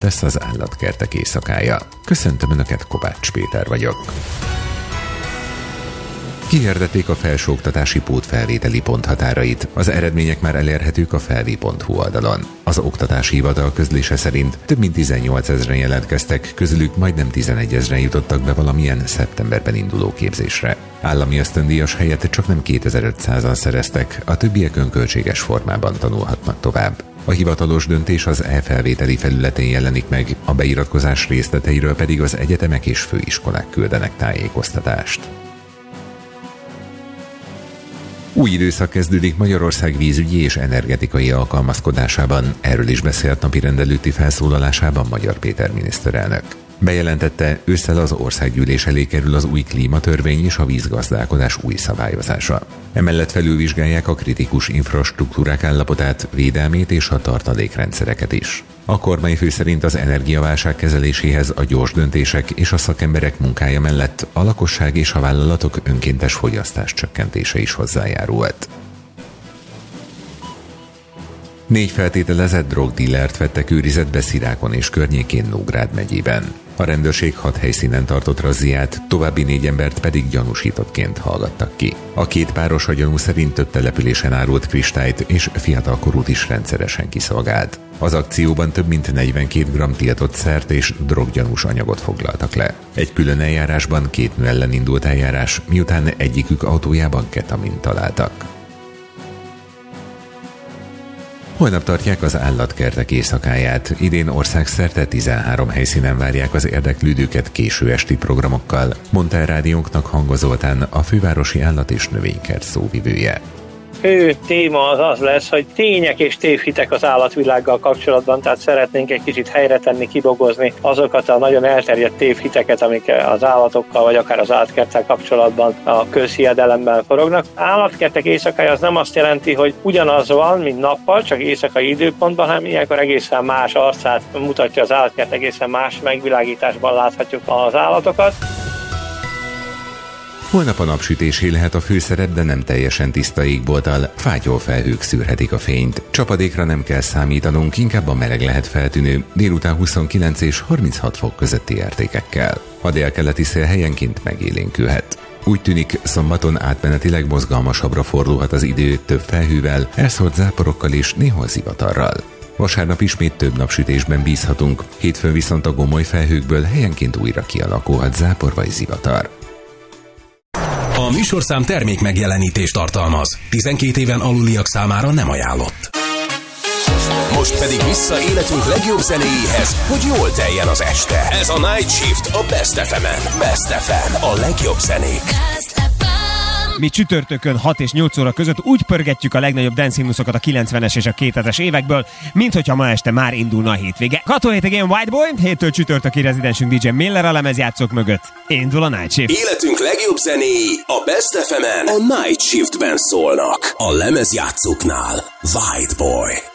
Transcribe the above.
lesz az Állatkertek éjszakája. Köszöntöm Önöket, Kovács Péter vagyok. Kihirdették a felsőoktatási pótfelvételi ponthatárait. Az eredmények már elérhetők a felvi.hu oldalon. Az oktatási hivatal közlése szerint több mint 18 000 jelentkeztek, közülük majdnem 11 000 jutottak be valamilyen szeptemberben induló képzésre. Állami ösztöndíjas helyett csak nem 2500-an szereztek, a többiek önköltséges formában tanulhatnak tovább. A hivatalos döntés az e-felvételi felületén jelenik meg, a beiratkozás részleteiről pedig az egyetemek és főiskolák küldenek tájékoztatást. Új időszak kezdődik Magyarország vízügyi és energetikai alkalmazkodásában, erről is beszélt napirend előtti felszólalásában Magyar Péter miniszterelnök. Bejelentette, ősszel az országgyűlés elé kerül az új klímatörvény és a vízgazdálkodás új szabályozása. Emellett felülvizsgálják a kritikus infrastruktúrák állapotát, védelmét és a tartalékrendszereket is. A kormányfő szerint az energiaválság kezeléséhez a gyors döntések és a szakemberek munkája mellett a lakosság és a vállalatok önkéntes fogyasztás csökkentése is hozzájárult. 4 feltételezett drogdillert vettek őrizetbe Szirákon és környékén Nógrád megyében. A rendőrség 6 helyszínen tartott razziát, további 4 embert pedig gyanúsítottként hallgattak ki. A 2 páros a gyanú szerint több településen árult kristályt és fiatalkorút is rendszeresen kiszolgált. Az akcióban több mint 42 g tiltott szert és droggyanús anyagot foglaltak le. Egy külön eljárásban 2 nő ellen indult eljárás, miután egyikük autójában ketamint találtak. Holnap tartják az Állatkertek éjszakáját. Idén országszerte 13 helyszínen várják az érdeklődőket késő esti programokkal, mondta el rádiónknak Hanga Zoltán, a fővárosi állat- és növénykert szóvivője. Fő téma az lesz, hogy tények és tévhitek az állatvilággal kapcsolatban, tehát szeretnénk egy kicsit helyre tenni, kibogozni azokat a nagyon elterjedt tévhiteket, amik az állatokkal vagy akár az állatkerttel kapcsolatban a közhiedelemben forognak. Állatkertek éjszakája az nem azt jelenti, hogy ugyanaz van, mint nappal, csak éjszakai időpontban, hanem ilyenkor egészen más arcát mutatja az állatkert, egészen más megvilágításban láthatjuk az állatokat. Holnap a napsütésé lehet a főszerep, de nem teljesen tiszta égbolttal, fátyolfelhők szűrhetik a fényt. Csapadékra nem kell számítanunk, inkább a meleg lehet feltűnő, délután 29 és 36 fok közötti értékekkel. A délkeleti szél helyenként megélénkülhet. Úgy tűnik, szombaton átmenetileg mozgalmasabbra fordulhat az idő, több felhővel, elszórt záporokkal és néhol zivatarral. Vasárnap ismét több napsütésben bízhatunk, hétfőn viszont a gomoly felhőkből helyenként újra kialakulhat zápor vagy zivatar. A műsorszám termék megjelenítést tartalmaz. 12 éven aluliak számára nem ajánlott. Most pedig vissza életünk legjobb zenéjéhez, hogy jól teljen az este. Ez a Night Shift a Best FM-en. Best FM, a legjobb zenék. Mi csütörtökön 6 és 8 óra között úgy pörgetjük a legnagyobb dance-himnuszokat a 90-es és a 2000-es évekből, mint hogyha ma este már indulna a hétvége. Kató Again White Boy, héttől csütörtöki rezidensünk DJ Miller a lemezjátszók mögött. Indul a Night Shift. Életünk legjobb zenéi a Best FM-en a Night Shiftben szólnak. A lemezjátszóknál White Boy.